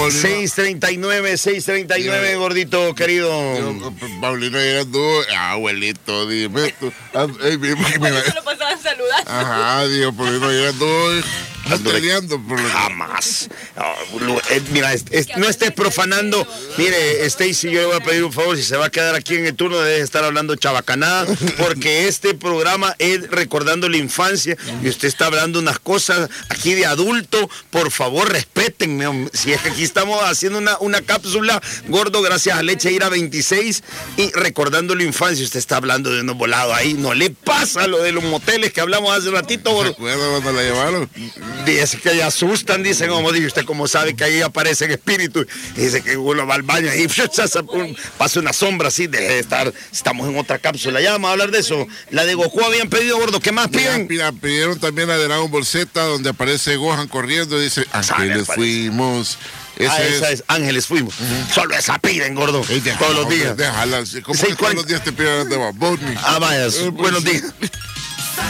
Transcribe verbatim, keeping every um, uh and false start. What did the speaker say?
seis treinta y nueve, seis treinta y nueve, gordito querido. Yo, Paulino llegando, abuelito, dime tú. Me lo pasaban saludando. Ajá, digo, Paulino llegando, peleando. Jamás. No, eh, mira, es, es, no estés profanando. Mire, Stacy, yo le voy a pedir un favor, si se va a quedar aquí en el turno, debe estar hablando chabacanada, porque este programa es recordando la infancia y usted está hablando unas cosas aquí de adulto. Por favor, respétenme. Si es que aquí estamos haciendo una, una cápsula, gordo, gracias a Leche Ir a veintiséis y recordando la infancia, usted está hablando de unos volados ahí. No le pasa lo de los moteles que hablamos hace ratito, gordo. ¿Se acuerda cuando la llevaron? Dice que ya asustan, dicen, como dice usted, como sabe que ahí aparecen espíritus. Dice que uno va al baño y pasa una sombra así, deje de estar. Estamos en otra cápsula. Ya vamos a hablar de eso. La de Goku habían pedido, gordo. ¿Qué más piden? Mira, pidieron también la de Dragon Ball Z, donde aparece Gohan corriendo y dice, ángeles fuimos. Esa, ah, esa es. es Ángeles fuimos. Uh-huh. Solo esa piden, gordo. Hey, déjala, todos los días. Déjala. ¿Cómo que todos los días te piden de Bad Bunny? Ah, vaya. Eh, buenos días.